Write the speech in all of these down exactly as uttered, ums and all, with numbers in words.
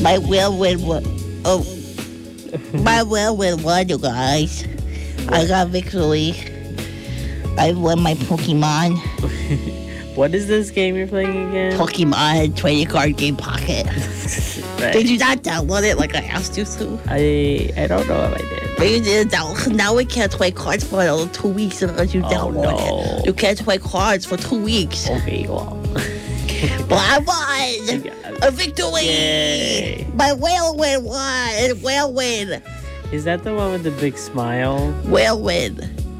My whirlwind won. Oh, my whirlwind won, you guys. I got victory. I won my Pokemon. What is this game you're playing again? Pokemon trading card game pocket. Right. Did you not download it like I asked you to? I I don't know if I did. But you did download. Now we can't play cards for another two weeks unless you Oh, download no. it. You can't play cards for two weeks. Okay, well. But I won! You got it. A victory! Yay. My Whalewin won! Whalewin! Is that the one with the big smile? Whalewin.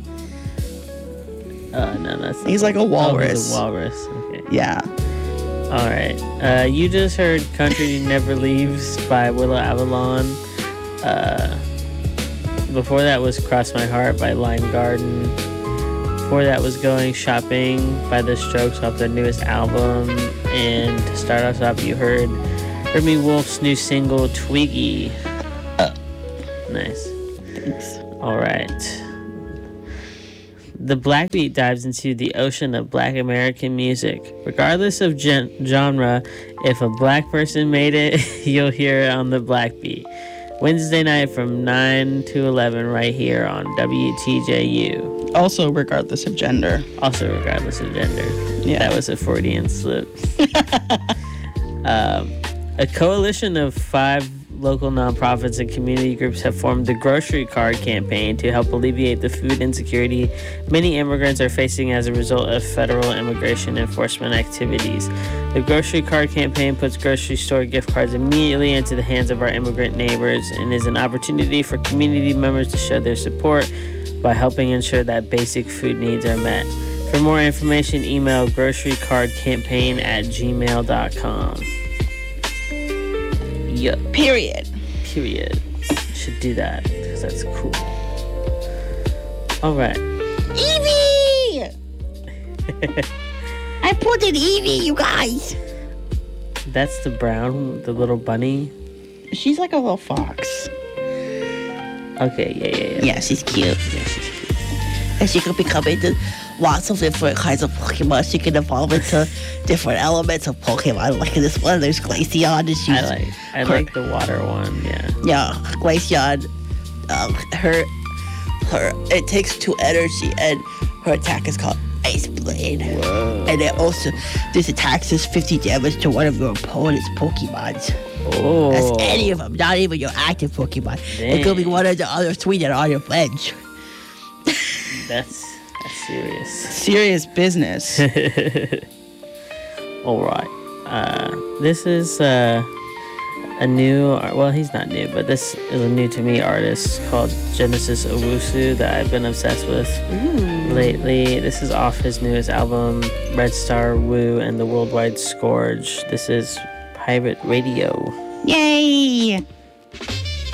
Uh, no, that's not He's like a Oh, he's walrus. a walrus. Okay. Yeah. All right. Uh, you just heard "Country Never Leaves" by Willow Avalon. Uh, before that was "Cross My Heart" by Lime Garden. Before that was "Going Shopping" by The Strokes off their newest album. And to start us off, you heard Remy Wolf's new single "Twiggy." Uh. Nice. Thanks. All right. The Black Beat dives into the ocean of Black American music. Regardless of gen- genre, if a black person made it, you'll hear it on the Black Beat. Wednesday night from nine to eleven right here on W T J U. Also, regardless of gender. Also regardless of gender. Yeah. That was a Freudian slip. um, a coalition of five local nonprofits and community groups have formed the Grocery Card Campaign to help alleviate the food insecurity many immigrants are facing as a result of federal immigration enforcement activities. The Grocery Card Campaign puts grocery store gift cards immediately into the hands of our immigrant neighbors and is an opportunity for community members to show their support by helping ensure that basic food needs are met. For more information, email grocerycardcampaign at gmail dot com. Yeah. Period. Period. Should do that because that's cool. All right. Evie! I put an Evie, you guys. That's the brown, the little bunny. She's like a little fox. Okay, yeah, yeah, yeah. Yeah, she's cute. Yeah, she's cute. And she can become into lots of different kinds of Pokemon. She can evolve into different elements of Pokemon. Like in this one, there's Glaceon. And she's, I like, I her, like the water one. Yeah. Yeah, Glaceon. Um, her, her, it takes two energy, and her attack is called Ice Blade. Whoa. And it also, this attack does fifty damage to one of your opponent's Pokemons. Oh. That's any of them, not even your active Pokemon. It could be Dang. one of the other three that are on your bench. That's that's serious. Serious business. All right. Uh, this is uh, a new, well, he's not new, but this is a new to me artist called Genesis Owusu that I've been obsessed with Ooh. lately. This is off his newest album, Red Star Woo and the Worldwide Scourge. This is Pirate Radio. Yay!